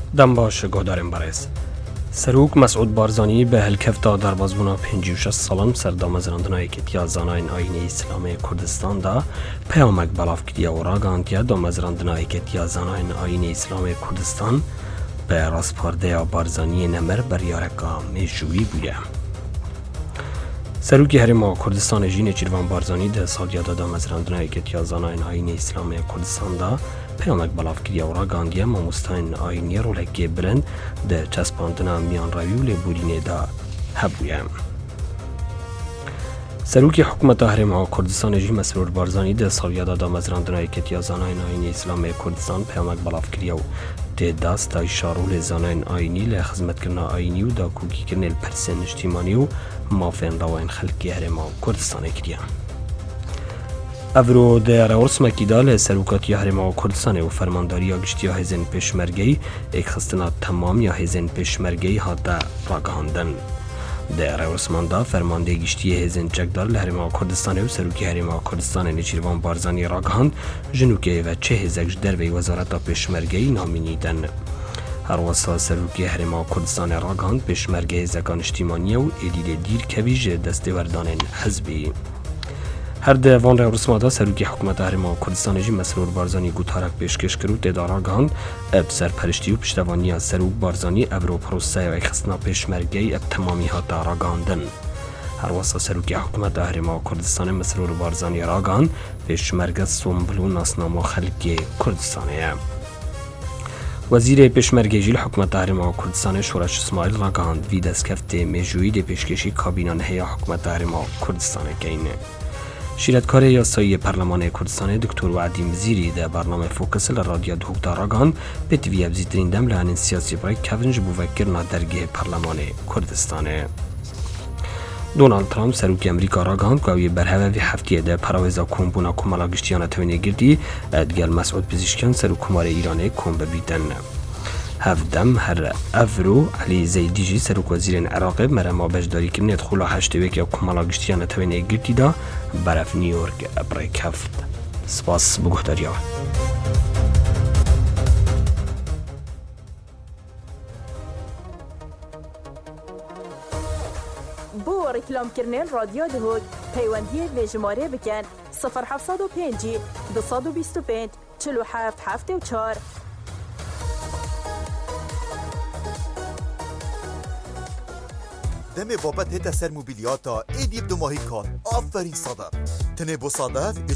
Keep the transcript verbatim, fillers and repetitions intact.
دم باش گودارم برس. سروک مسعود بارزانی به هلکفتا در بازبونا پنجی و شش سالم سردام زرندنای کتیا زاناین آینی اسلامی کردستان دا پیامک بلاف کتیا و راگانتیا دام زرندنای کتیا زاناین آینی اسلامی کردستان به راسپارده بارزانی نمر بریارکا میجوی بوده. سروکی هرما کردستان جین چیروان بارزانی ده سال یاد دام زرندنای کتیا زاناین آینی اسلامی کردستان دا پیامک بلاف کتیا و راگانتیا ماموستاین آینی رولکی برند ده چسباندنا میان راوی و لبورینه دا هبویه. سروکی حکومت هرما کردستان جی مسرور بارزانی ده سال یاد دام زرندنای کتیا زاناین آینی اسلامی کردستان پیامک بلاف کتیا و ده دست تا شارول زاناین آینی لخدمت کرنا آینی و دا کوکی کرنل پرسن اجتماعی و مافین راوین خلقی هرما کردستان کردیم. افرو در رسم کیدال سروکاتی هرما کردستان و فرمانداری گشتی هزین پشمرگی یک خستنا تمام یا هزین پشمرگی هاتا راگهاندن. در رسماندا فرمانده گشتی هزین چکدار لهرما کردستان و سروکی هرما کردستان نیچیروان بارزانی راگهاند جنوکی و چه هزگش در وی وزارت پشمرگی نامینیدن. هر واسه سروکی هرما کردستان راگهاند پشمرگی زکان اجتماعی و ادیل دیر کویج دستوردان حزبی. هر دوان رسمادا سروکی حکومت هرما کردستان جی مسرور بارزانی گوتارک پیشکش کرد اداره گاند اب سرپرستی و پشتوانی از سروک بارزانی ابرو پروسه و خصنا پیشمرگی اب تمامی ها داراگاندن. هر واسه سروکی حکومت هرما کردستان مسرور بارزانی راگان پیشمرگ سومبلو ناسنامه خلقی کردستانه. وزیر پیشمرگی جیل حکومت هرما کردستان شورش اسماعیل راگاند وی دستکفت میجویی ده پیشکشی کابینان هیا حکومت هرما کردستان کینه. شیرتکار یاسایی پارلمان کردستان دکتر وعدی مزیری در برنامه فوکس لرادیو دوکتا راگان به تیوی ابزیترین دم لحن سیاسی برای کورنج بوفکرنا درگه پارلمان کردستان. دونالد ترامپ سروکی امریکا راگان قوی برهوه وی هفتیه در پراویزا کمبونا کمالا گشتیانه توینه گردی ادگل مسعود پزشکیان سروکمار ایرانه کم ببیتن. هفدم هر افرو علی زیدی جی سروک وزیر عراق مرما بجداری کرد ندخولا هشت وکی کمالا گشتیانه توینه گردی دا برف نیویورک برای کفت. سپاس بگهداریا. بو رکلام کرنل رادیو دهود پیوندی ویژماره بکن صفر هفتصد و پنج دویست و بیست و پنج چهل و هفت هفتاد و چهار. دم بابت هتا سر موبیلیاتا ایدیب دو ماهی کار آفرین صدف تنه بو صدف